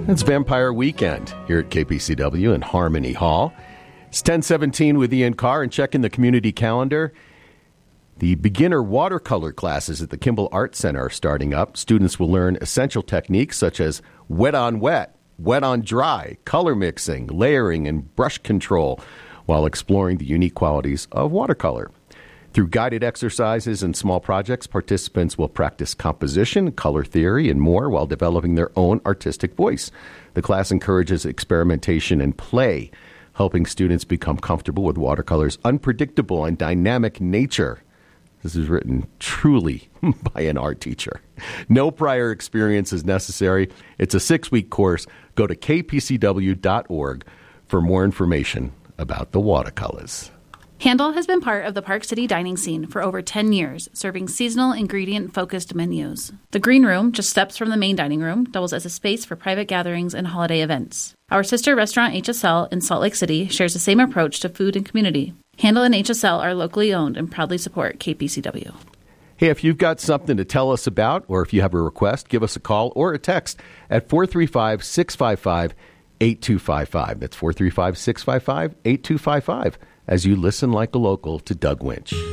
It's Vampire Weekend here at KPCW in Harmony Hall. It's 10:17 with Ian Carr, and checking the community calendar. The beginner watercolor classes at the Kimball Art Center are starting up. Students will learn essential techniques such as wet on wet, wet on dry, color mixing, layering, and brush control while exploring the unique qualities of watercolor. Through guided exercises and small projects, participants will practice composition, color theory, and more while developing their own artistic voice. The class encourages experimentation and play, helping students become comfortable with watercolor's unpredictable and dynamic nature. This is written truly by an art teacher. No prior experience is necessary. It's a 6-week course. Go to kpcw.org for more information about the watercolors. Handle has been part of the Park City dining scene for over 10 years, serving seasonal ingredient-focused menus. The Green Room, just steps from the main dining room, doubles as a space for private gatherings and holiday events. Our sister restaurant HSL in Salt Lake City shares the same approach to food and community. Handle and HSL are locally owned and proudly support KPCW. Hey, if you've got something to tell us about, or if you have a request, give us a call or a text at 435-655-8255. That's 435-655-8255 as you listen like a local to Doug Winch.